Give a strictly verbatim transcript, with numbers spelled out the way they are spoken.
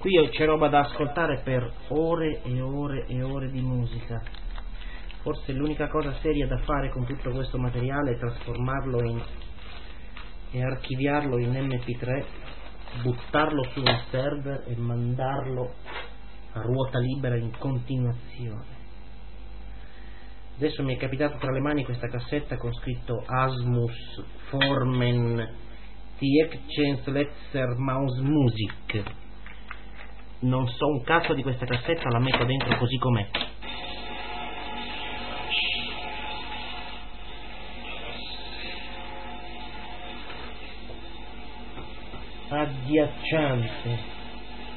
Qui c'è roba da ascoltare per ore e ore e ore di musica. Forse l'unica cosa seria da fare con tutto questo materiale è trasformarlo in e archiviarlo in M P tre, buttarlo su un server e mandarlo a ruota libera in continuazione. Adesso mi è capitato tra le mani questa cassetta con scritto Asmus Formen Tiekchensletzer Maus Music. Non so un cazzo di questa cassetta, la metto dentro così com'è. Agghiacciante.